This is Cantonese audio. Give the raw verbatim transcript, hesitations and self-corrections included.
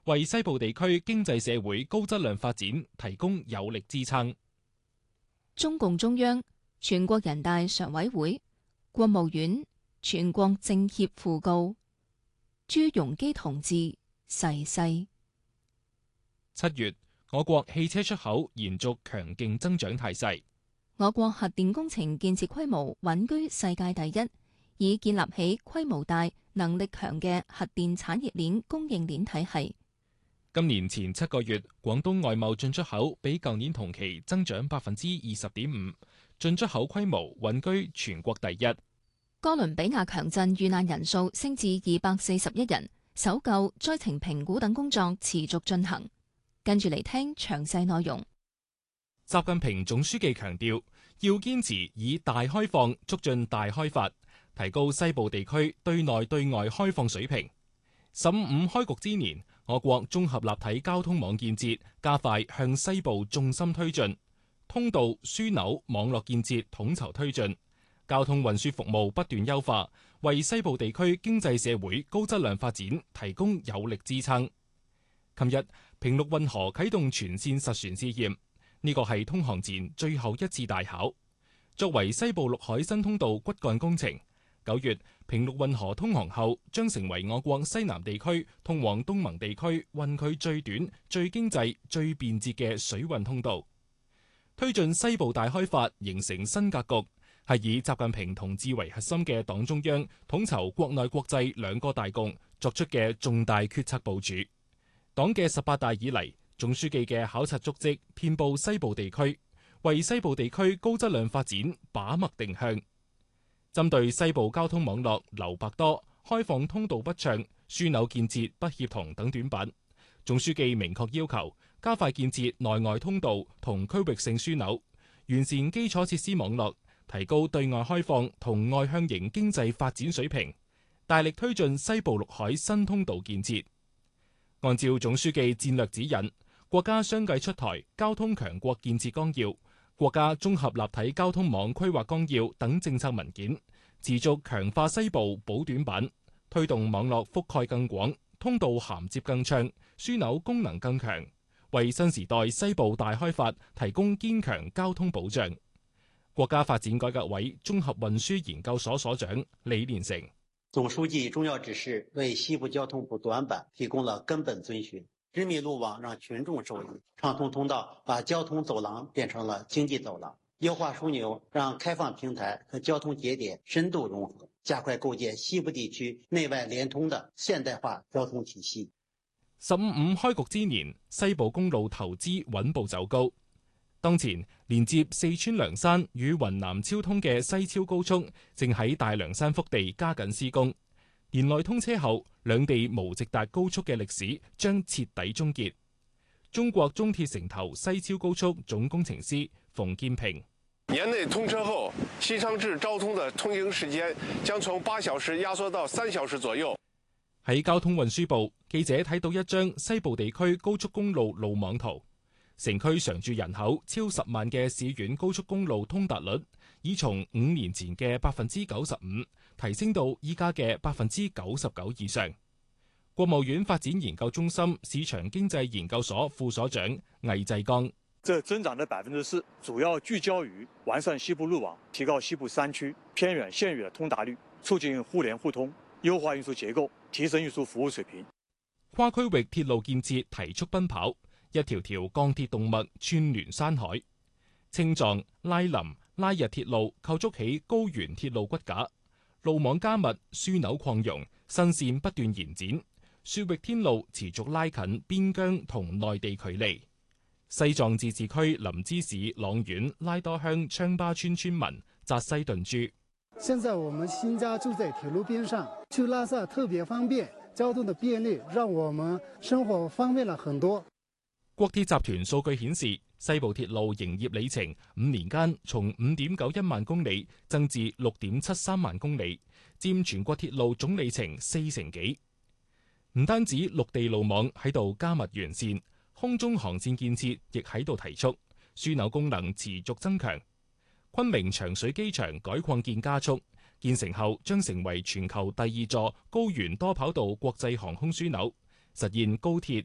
為西部地區經濟社會高質量發展提供有力支撐。 中共中央、全國人大常委會、國務院、全國政協訃告：朱鎔基同志逝世。 七月，我國汽車出口延續強勁增長態勢。 我國核電工程建設規模穩居世界第一，已建立起規模大、能力強嘅核電產業鏈供應鏈體系。 今年前七個月，廣東外貿進出口比舊年同期增長百分之二十點五，進出口規模穩居全國第一。 哥倫比亞強震遇難人數升至二百四十一人，搜救、災情評估等工作持續進行。跟住嚟聽詳細內容。 習近平總書記強調，要堅持以大開放促進大開發，提高西部地區對內對外開放水平。十五開局之年，我國綜合立體交通網建設加快向西部重心推進，通道、樞紐、網絡建設統籌推進，交通運輸服務不斷優化，為西部地區經濟社會高質量發展提供有力支撐。琴日，平陸運河啟動全線實船試驗，呢個係通航前最後一次大考。作為西部陸海新通道骨幹工程，九月平陸運河通航後，將成為我國西南地區通往東盟地區運距最短、最經濟、最便捷嘅水運通道。推進西部大開發形成新格局，係以習近平同志為核心嘅黨中央統籌國內國際兩個大局作出嘅重大決策部署。黨嘅十八大以嚟，總書記嘅考察足跡遍佈西部地區，為西部地區高質量發展把脈定向。針對西部交通網絡留白多、開放通道不暢、樞紐建設不協同等短板，總書記明確要求加快建設內外通道同區域性樞紐，完善基礎設施網絡，提高對外開放同外向型經濟發展水平，大力推進西部陸海新通道建設。按照總書記戰略指引，國家相繼出台交通強國建設綱要、國家綜合立體交通網規劃綱要等政策文件，持續強化西部補短板，推動網絡覆蓋更廣、通道銜接更暢、樞紐功能更強，為新時代西部大開發提供堅強交通保障。國家發展改革委綜合運輸研究所所長李連成： 總書記重要指示為西部交通補短板提供了根本遵循，直密路網讓群眾受益，暢通通道把交通走廊變成了經濟走廊，優化樞紐讓開放平台和交通節點深度融合，加快構建西部地區內外連通的現代化交通體系。 十五五開局之年，西部公路投資穩步走高。當前連接四川涼山與雲南昭通嘅西超高速正喺大涼山腹地加緊施工，年內通車後，兩地無直達高速嘅歷史將徹底終結。中國中鐵城投西超高速總工程師馮建平： 年內通車後，西昌至昭通的通行時間將從八小時壓縮到三小時左右。 喺交通運輸部，記者睇到一張西部地區高速公路路網圖。城區常住人口超十萬嘅市縣高速公路通達率，已從五年前嘅百分之九十五提升到依家嘅百分之九十九以上。國務院發展研究中心市場經濟研究所副所長魏濟剛： 這增長的百分之四，主要聚焦於完善西部路網，提高西部山區偏遠縣域的通達率，促進互聯互通，優化運輸結構，提升運輸服務水平。 跨區域鐵路建設提速奔跑。一條條鋼鐵動脈串聯山海，青藏、拉林、拉日鐵路構築起高原鐵路骨架，路網加密，樞紐擴容，新線不斷延展，雪域天路持續拉近邊疆同內地距離。西藏自治區林芝市朗縣拉多鄉昌巴村村民扎西頓珠： 現在我們新家住在鐵路邊上，去拉薩特別方便，交通的便利讓我們生活方便了很多。 國鐵集團數據顯示，西部鐵路營業里程五年間從五點九一萬公里增至六點七三萬公里，佔全國鐵路總里程四成幾。唔單止陸地路網喺度加密完善，空中航線建設亦喺度提速，樞紐功能持續增強。昆明長水機場改擴建加速，建成後將成為全球第二座高原多跑道國際航空樞紐，實現高鐵、